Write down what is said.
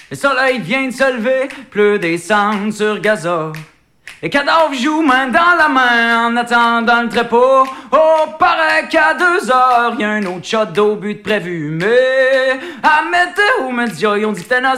Le soleil vient de se lever, pleut des cendres sur Gaza. Les cadavres jouent main dans la main en attendant le trépas. Oh, paraît qu'à 2 heures, y a un autre shot d'au but prévu. Mais à météo, média, ils ont dit que